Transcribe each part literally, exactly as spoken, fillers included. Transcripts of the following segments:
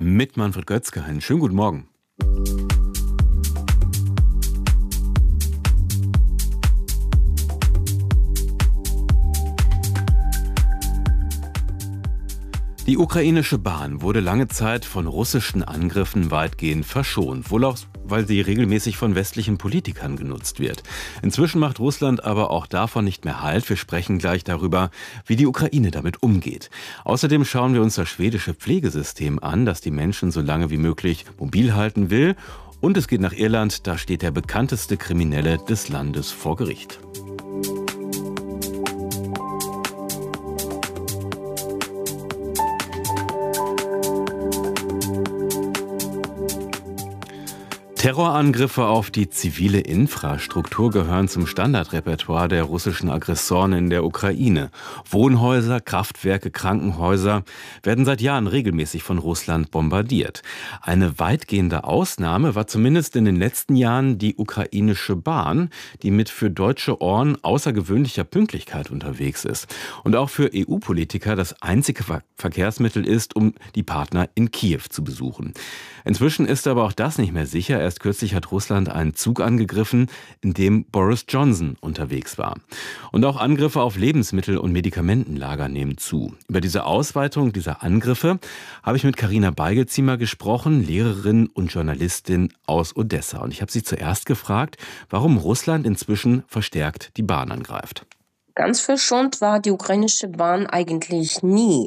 Mit Manfred Götzke. Einen schönen guten Morgen. Die ukrainische Bahn wurde lange Zeit von russischen Angriffen weitgehend verschont, wohl auch, weil sie regelmäßig von westlichen Politikern genutzt wird. Inzwischen macht Russland aber auch davon nicht mehr Halt. Wir sprechen gleich darüber, wie die Ukraine damit umgeht. Außerdem schauen wir uns das schwedische Pflegesystem an, das die Menschen so lange wie möglich mobil halten will. Und es geht nach Irland, da steht der bekannteste Kriminelle des Landes vor Gericht. Terrorangriffe auf die zivile Infrastruktur gehören zum Standardrepertoire der russischen Aggressoren in der Ukraine. Wohnhäuser, Kraftwerke, Krankenhäuser werden seit Jahren regelmäßig von Russland bombardiert. Eine weitgehende Ausnahme war zumindest in den letzten Jahren die ukrainische Bahn, die mit für deutsche Ohren außergewöhnlicher Pünktlichkeit unterwegs ist und auch für E U-Politiker das einzige Ver- Verkehrsmittel ist, um die Partner in Kiew zu besuchen. Inzwischen ist aber auch das nicht mehr sicher. Erst kürzlich hat Russland einen Zug angegriffen, in dem Boris Johnson unterwegs war. Und auch Angriffe auf Lebensmittel- und Medikamentenlager nehmen zu. Über diese Ausweitung dieser Angriffe habe ich mit Carina Beigelsiemer gesprochen, Lehrerin und Journalistin aus Odessa. Und ich habe sie zuerst gefragt, warum Russland inzwischen verstärkt die Bahn angreift. Ganz verschont war die ukrainische Bahn eigentlich nie.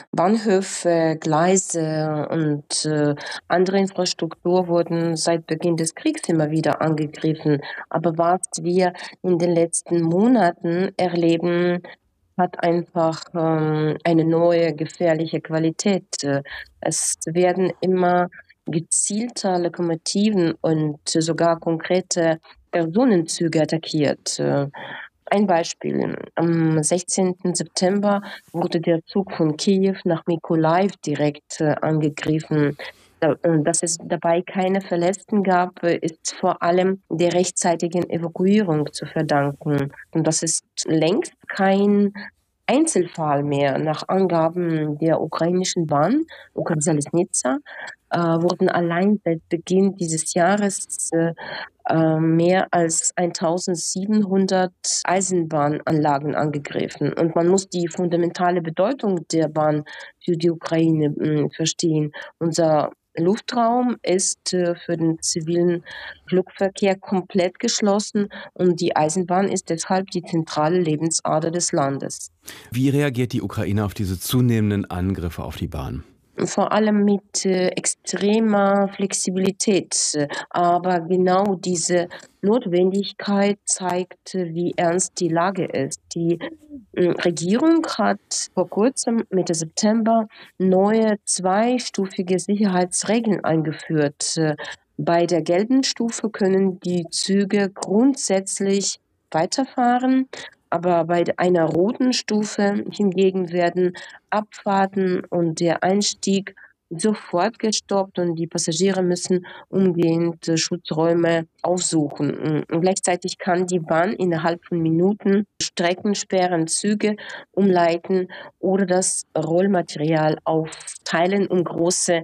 Bahnhöfe, Gleise und äh, andere Infrastruktur wurden seit Beginn des Kriegs immer wieder angegriffen. Aber was wir in den letzten Monaten erleben, hat einfach ähm, eine neue gefährliche Qualität. Äh, Es werden immer gezielter Lokomotiven und sogar konkrete Personenzüge attackiert. Äh, Ein Beispiel. Am sechzehnten September wurde der Zug von Kiew nach Mykolajiw direkt äh, angegriffen. Da- äh, Dass es dabei keine Verletzten gab, äh, ist vor allem der rechtzeitigen Evakuierung zu verdanken. Und das ist längst kein Einzelfall mehr. Nach Angaben der ukrainischen Bahn, Ukrzaliznytsia, äh, wurden allein seit Beginn dieses Jahres äh, äh, mehr als eintausendsiebenhundert Eisenbahnanlagen angegriffen. Und man muss die fundamentale Bedeutung der Bahn für die Ukraine mh, verstehen. Unser Luftraum ist äh, für den zivilen Flugverkehr komplett geschlossen und die Eisenbahn ist deshalb die zentrale Lebensader des Landes. Wie reagiert die Ukraine auf diese zunehmenden Angriffe auf die Bahn? Vor allem mit äh, extremer Flexibilität. Aber genau diese Notwendigkeit zeigt, äh, wie ernst die Lage ist. Die äh, Regierung hat vor kurzem, Mitte September, neue zweistufige Sicherheitsregeln eingeführt. Äh, Bei der gelben Stufe können die Züge grundsätzlich weiterfahren, aber bei einer roten Stufe hingegen werden Abfahrten und der Einstieg sofort gestoppt und die Passagiere müssen umgehend äh, Schutzräume aufsuchen. Und gleichzeitig kann die Bahn innerhalb von Minuten Strecken sperren, Züge umleiten oder das Rollmaterial aufteilen, um große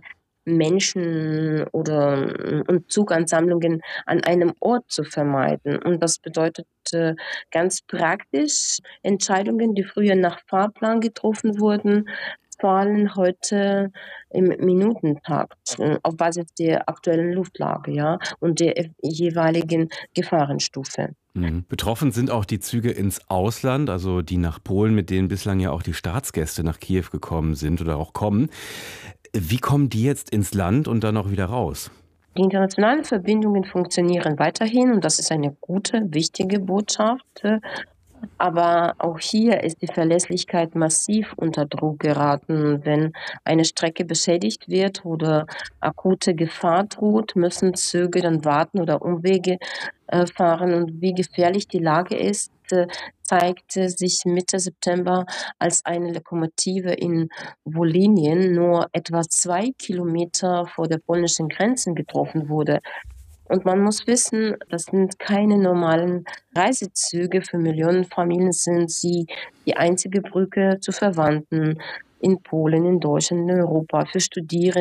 Menschen oder und Zugansammlungen an einem Ort zu vermeiden. Und das bedeutet äh, ganz praktisch, Entscheidungen, die früher nach Fahrplan getroffen wurden, fallen heute im Minutentakt äh, auf Basis der aktuellen Luftlage, ja, und der ev- jeweiligen Gefahrenstufe. Mhm. Betroffen sind auch die Züge ins Ausland, also die nach Polen, mit denen bislang ja auch die Staatsgäste nach Kiew gekommen sind oder auch kommen. Wie kommen die jetzt ins Land und dann auch wieder raus? Die internationalen Verbindungen funktionieren weiterhin und das ist eine gute, wichtige Botschaft. äh, Aber auch hier ist die Verlässlichkeit massiv unter Druck geraten. Wenn eine Strecke beschädigt wird oder akute Gefahr droht, müssen Züge dann warten oder Umwege äh, fahren. Und wie gefährlich die Lage ist, äh, zeigte sich Mitte September, als eine Lokomotive in Wolinien nur etwa zwei Kilometer vor der polnischen Grenze getroffen wurde. Und man muss wissen, das sind keine normalen Reisezüge. Für Millionen Familien sind sie die einzige Brücke zu Verwandten in Polen, in Deutschland, in Europa, für Studierende.